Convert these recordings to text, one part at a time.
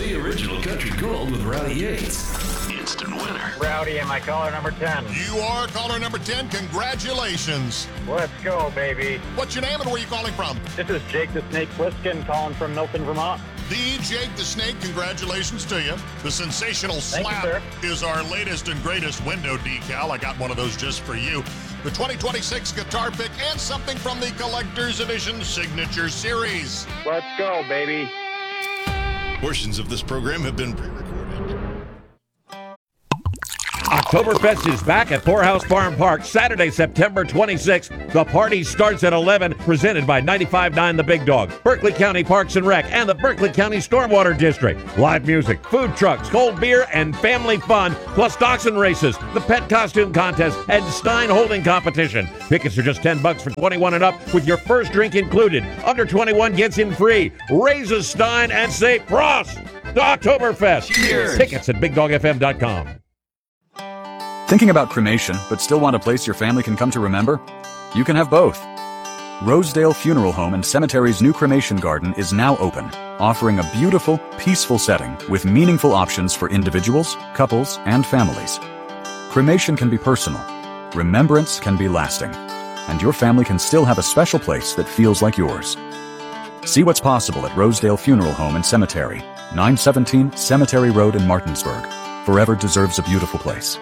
the original country gold with Rowdy Yates. Instant winner. Rowdy, am I caller number 10? You are caller number 10. Congratulations. Let's go, baby. What's your name and where are you calling from? This is Jake the Snake Pliskin calling from Milton, Vermont. The Jake the Snake, congratulations to you. The Sensational Slap is our latest and greatest window decal. I got one of those just for you. The 2026 guitar pick and something from the Collector's Edition Signature Series. Let's go, baby. Portions of this program have been pre-recorded. Oktoberfest is back at Poorhouse Farm Park Saturday, September 26th. The party starts at 11, presented by 95.9 The Big Dog, Berkeley County Parks and Rec, and the Berkeley County Stormwater District. Live music, food trucks, cold beer, and family fun, plus dachshund races, the pet costume contest, and Stein holding competition. Tickets are just $10 for 21 and up, with your first drink included. Under 21 gets in free. Raise a Stein and say Prost to Oktoberfest. Cheers. Tickets at BigDogFM.com. Thinking about cremation, but still want a place your family can come to remember? You can have both. Rosedale Funeral Home and Cemetery's new cremation garden is now open, offering a beautiful, peaceful setting with meaningful options for individuals, couples, and families. Cremation can be personal, remembrance can be lasting, and your family can still have a special place that feels like yours. See what's possible at Rosedale Funeral Home and Cemetery, 917 Cemetery Road in Martinsburg. Forever deserves a beautiful place.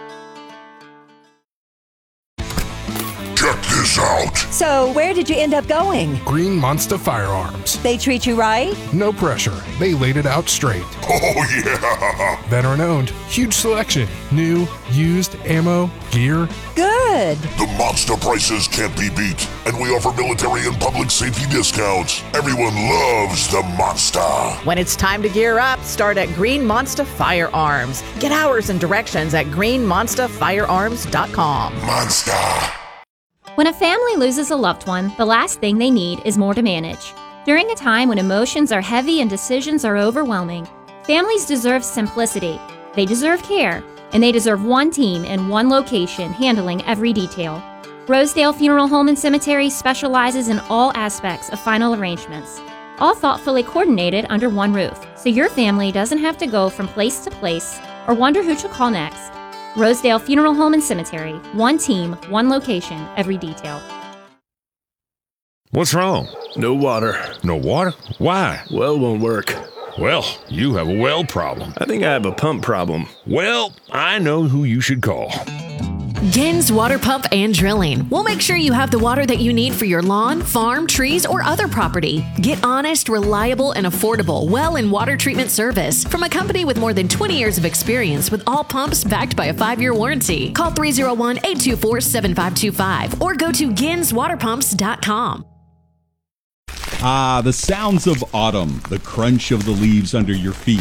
Check this out. So, where did you end up going? Green Monster Firearms. They treat you right? No pressure. They laid it out straight. Oh, yeah. Veteran owned. Huge selection. New, used, ammo, gear. Good. The monster prices can't be beat, and we offer military and public safety discounts. Everyone loves the monster. When it's time to gear up, start at Green Monster Firearms. Get hours and directions at greenmonsterfirearms.com. Monster. When a family loses a loved one, the last thing they need is more to manage. During a time when emotions are heavy and decisions are overwhelming, families deserve simplicity, they deserve care, and they deserve one team in one location handling every detail. Rosedale Funeral Home and Cemetery specializes in all aspects of final arrangements, all thoughtfully coordinated under one roof, so your family doesn't have to go from place to place or wonder who to call next. Rosedale Funeral Home and Cemetery. One team, one location, every detail. What's wrong? No water. No water? Why? Well won't work. Well, you have a well problem. I think I have a pump problem. Well, I know who you should call. Gens Water Pump and Drilling. We'll make sure you have the water that you need for your lawn, farm, trees, or other property. Get honest, reliable, and affordable well and water treatment service from a company with more than 20 years of experience with all pumps backed by a 5-year warranty. Call 301-824-7525 or go to GensWaterPumps.com. Ah, the sounds of autumn, the crunch of the leaves under your feet.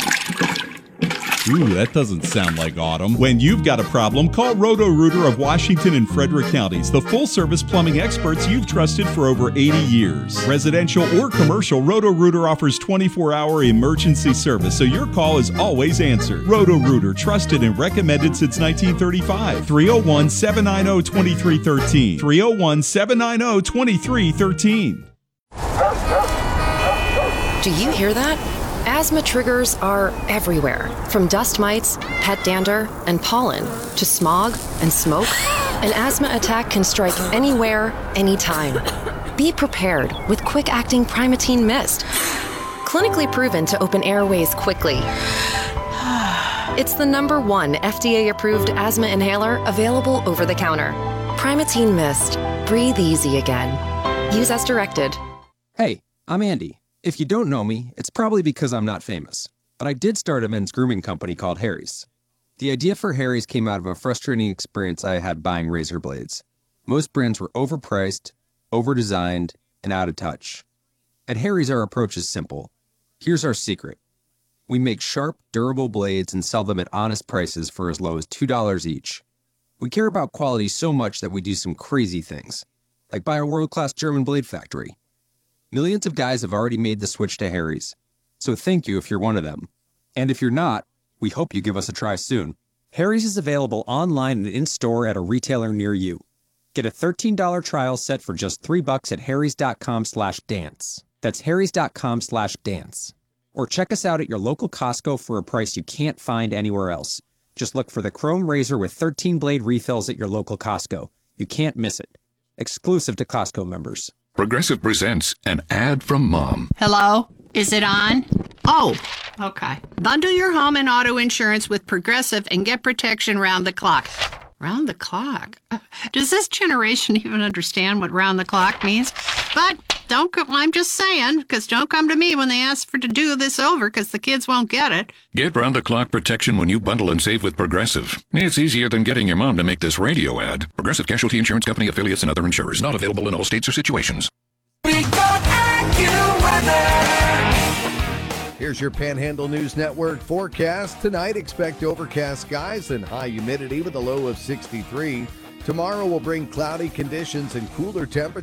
Ooh, that doesn't sound like autumn. When you've got a problem, call Roto-Rooter of Washington and Frederick counties, the full-service plumbing experts you've trusted for over 80 years. Residential or commercial, Roto-Rooter offers 24-hour emergency service, so your call is always answered. Roto-Rooter, trusted and recommended since 1935. 301-790-2313. 301-790-2313. Do you hear that? Asthma triggers are everywhere, from dust mites, pet dander, and pollen, to smog and smoke. An asthma attack can strike anywhere, anytime. Be prepared with quick-acting Primatene Mist. Clinically proven to open airways quickly. It's the #1 FDA-approved asthma inhaler available over the counter. Primatene Mist. Breathe easy again. Use as directed. Hey, I'm Andy. If you don't know me, it's probably because I'm not famous. But I did start a men's grooming company called Harry's. The idea for Harry's came out of a frustrating experience I had buying razor blades. Most brands were overpriced, overdesigned, and out of touch. At Harry's, our approach is simple. Here's our secret. We make sharp, durable blades and sell them at honest prices for as low as $2 each. We care about quality so much that we do some crazy things, like buy a world-class German blade factory. Millions of guys have already made the switch to Harry's, so thank you if you're one of them. And if you're not, we hope you give us a try soon. Harry's is available online and in-store at a retailer near you. Get a $13 trial set for just $3 at harrys.com/dance. That's harrys.com/dance. Or check us out at your local Costco for a price you can't find anywhere else. Just look for the Chrome Razor with 13-blade refills at your local Costco. You can't miss it. Exclusive to Costco members. Progressive presents an ad from Mom. Hello? Is it on? Oh, okay. Bundle your home and auto insurance with Progressive and get protection round the clock. Round the clock? Does this generation even understand what round the clock means? But don't go, I'm just saying, because don't come to me when they ask to do this over, because the kids won't get it. Get round-the-clock protection when you bundle and save with Progressive. It's easier than getting your mom to make this radio ad. Progressive Casualty Insurance Company, affiliates, and other insurers. Not available in all states or situations. Here's your Panhandle News Network forecast. Tonight, expect overcast skies and high humidity with a low of 63. Tomorrow will bring cloudy conditions and cooler temperatures.